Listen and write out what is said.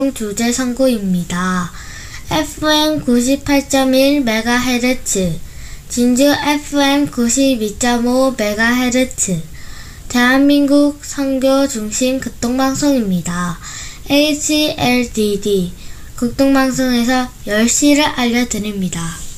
주제 선고입니다. FM 98.1MHz, 진주 FM 92.5MHz, 대한민국 선교 중심 극동방송입니다. HLDD, 극동방송에서 10시를 알려드립니다.